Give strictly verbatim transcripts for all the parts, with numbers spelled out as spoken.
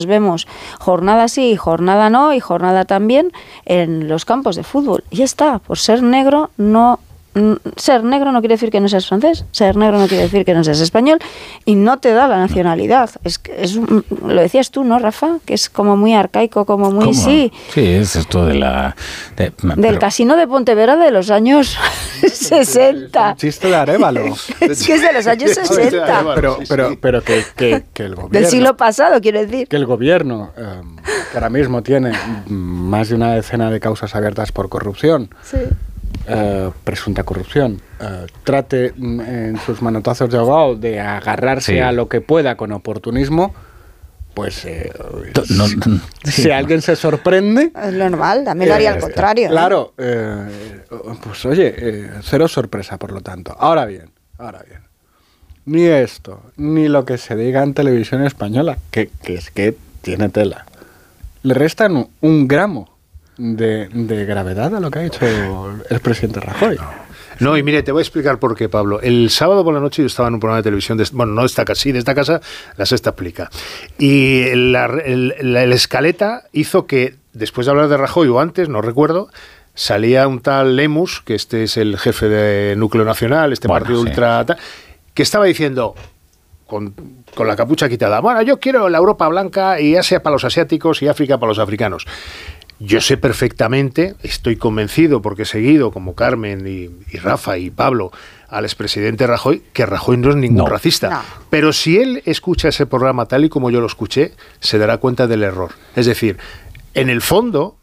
Vemos jornada sí, jornada no y jornada también en los campos de fútbol. Y ya está, por ser negro no... Ser negro no quiere decir que no seas francés, ser negro no quiere decir que no seas español y no te da la nacionalidad. Es, es lo decías tú, ¿no, Rafa? Que es como muy arcaico, como muy... ¿Cómo? Sí, sí, es esto de la... De, del pero, casino de Pontevedra de los años sesenta. Es un chiste de Arévalo. Es que es de los años sesenta. Pero, pero, pero que, que, que el gobierno... Del siglo pasado, quiero decir. Que el gobierno, eh, que ahora mismo tiene más de una decena de causas abiertas por corrupción, sí. Uh, presunta corrupción, uh, trate en sus manotazos de ahogado de agarrarse sí. a lo que pueda con oportunismo, pues eh, no, no, si sí, alguien no. se sorprende... Es lo normal, también lo haría eh, al contrario. Claro, eh, pues oye, eh, cero sorpresa por lo tanto. Ahora bien, ahora bien, ni esto, ni lo que se diga en televisión española, que, que es que tiene tela, le restan un gramo De, de gravedad a lo que ha hecho el presidente Rajoy. No, y mire, te voy a explicar por qué, Pablo. El sábado por la noche yo estaba en un programa de televisión, de, bueno, no de esta casa, sí, de esta casa, La Sexta explica. Y la, el, la, la escaleta hizo que, después de hablar de Rajoy o antes, no recuerdo, salía un tal Lemus, que este es el jefe de Núcleo Nacional, este bueno, partido sí. ultra... Tal, que estaba diciendo... Con, con la capucha quitada, bueno, yo quiero la Europa blanca y Asia para los asiáticos y África para los africanos. Yo sé perfectamente, estoy convencido, porque he seguido, como Carmen y, y Rafa y Pablo, al expresidente Rajoy, que Rajoy no es ningún no. racista. No. Pero si él escucha ese programa tal y como yo lo escuché, se dará cuenta del error. Es decir, en el fondo,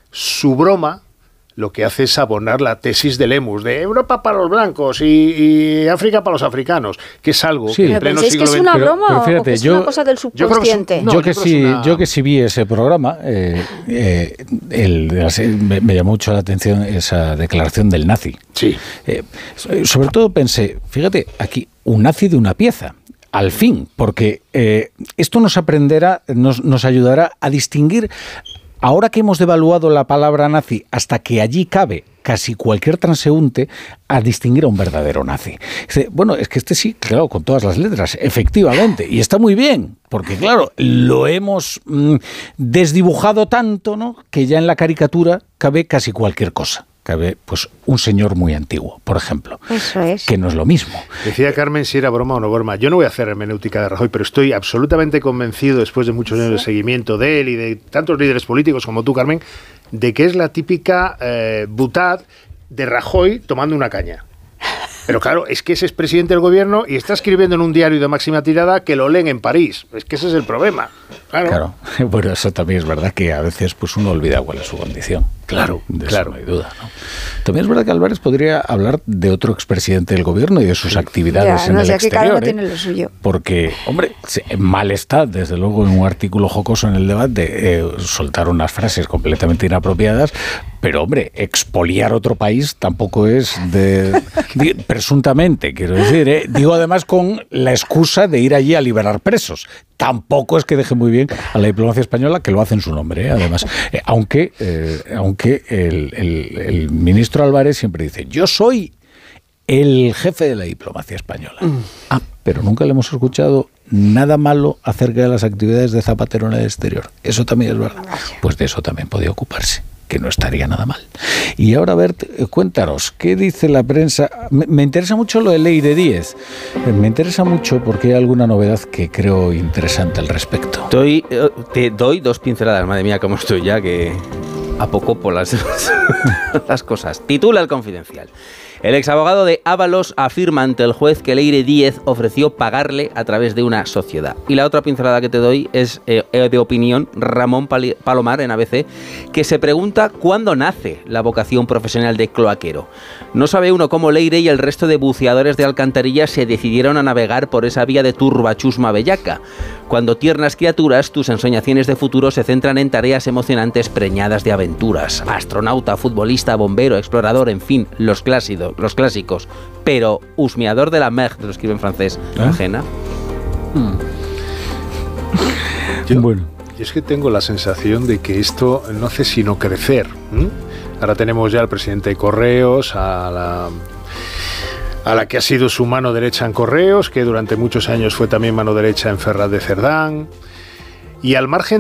su broma lo que hace es abonar la tesis de Lemus, de Europa para los blancos y, y África para los africanos, que es algo sí. que en pleno siglo veinte... ¿Es que es una broma pero, pero fíjate, o que es yo, una cosa del subconsciente? Yo, no, yo, que, sí, una... yo que sí vi ese programa, eh, eh, el, me, me llamó mucho la atención esa declaración del nazi. Sí. Eh, sobre todo pensé, fíjate, aquí, un nazi de una pieza. Al fin, porque eh, esto nos aprenderá, nos, nos ayudará a distinguir. Ahora que hemos devaluado la palabra nazi hasta que allí cabe casi cualquier transeúnte, a distinguir a un verdadero nazi. Dice, bueno, es que este sí, claro, con todas las letras, efectivamente, y está muy bien, porque claro, lo hemos mmm, desdibujado tanto, ¿no?, que ya en la caricatura cabe casi cualquier cosa. Cabe, pues, un señor muy antiguo, por ejemplo. Eso es. Que no es lo mismo. Decía Carmen si era broma o no broma. Yo no voy a hacer hermenéutica de Rajoy, pero estoy absolutamente convencido, después de muchos años ¿Sí? de seguimiento de él y de tantos líderes políticos como tú, Carmen, de que es la típica eh, butad de Rajoy tomando una caña. Pero claro, es que ese es presidente del gobierno y está escribiendo en un diario de máxima tirada que lo leen en París. Es que ese es el problema. Claro. Claro. Bueno, eso también es verdad que a veces pues uno olvida cuál es su condición. Claro, de claro. Eso no hay duda, ¿no? También es verdad que Álvarez podría hablar de otro expresidente del gobierno y de sus sí. actividades ya, en no, el ya exterior. Que cada uno tiene lo suyo. Porque, hombre, mal está, desde luego, en un artículo jocoso en el debate, eh, soltar unas frases completamente inapropiadas, pero, hombre, expoliar otro país tampoco es de, de presuntamente, quiero decir, ¿eh? Digo además con la excusa de ir allí a liberar presos. Tampoco es que deje muy bien a la diplomacia española, que lo hace en su nombre, ¿eh? Además. Eh, aunque eh, aunque el, el, el ministro Álvarez siempre dice, yo soy el jefe de la diplomacia española. Mm. Ah, pero nunca le hemos escuchado nada malo acerca de las actividades de Zapatero en el exterior. Eso también es verdad. Pues de eso también podía ocuparse, que no estaría nada mal. Y ahora, Bert, cuéntanos, ¿qué dice la prensa? Me, me interesa mucho lo de Leire Díez. Me interesa mucho porque hay alguna novedad que creo interesante al respecto. Doy, te doy dos pinceladas, madre mía, cómo estoy ya, que a poco por las, las cosas. Titula El Confidencial. El exabogado de Ábalos afirma ante el juez que Leire Díez ofreció pagarle a través de una sociedad. Y la otra pincelada que te doy es eh, de opinión, Ramón Pali- Palomar en A B C, que se pregunta cuándo nace la vocación profesional de cloaquero. No sabe uno cómo Leire y el resto de buceadores de alcantarillas se decidieron a navegar por esa vía de turbachusma bellaca. Cuando tiernas criaturas, tus ensoñaciones de futuro se centran en tareas emocionantes preñadas de aventuras. Astronauta, futbolista, bombero, explorador, en fin, los clásicos. Los clásicos, pero husmeador de la mer, te lo escribe en francés, ¿Eh? ajena. Hmm. Yo, bueno. yo es que tengo la sensación de que esto no hace sino crecer. ¿Mm? Ahora tenemos ya al presidente de Correos, a la, a la que ha sido su mano derecha en Correos, que durante muchos años fue también mano derecha en Ferraz de Cerdán, y al margen